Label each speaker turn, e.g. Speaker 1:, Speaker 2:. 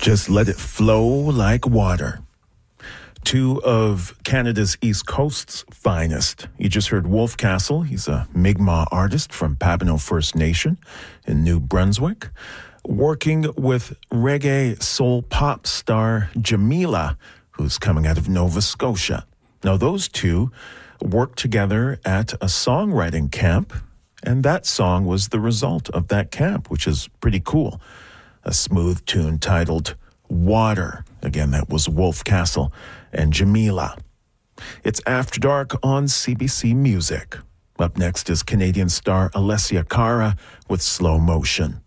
Speaker 1: Just let it flow like water. Two of Canada's East Coast's finest. You just heard Wolf Castle. He's a Mi'kmaq artist from Papineau First Nation in New Brunswick, working with reggae soul pop star Jamila, who's coming out of Nova Scotia. Now, those two worked together at a songwriting camp, and that song was the result of that camp, which is pretty cool. A smooth tune titled Water. Again, that was Wolf Castle and Jamila. It's After Dark on CBC Music. Up next is Canadian star Alessia Cara with Slow Motion.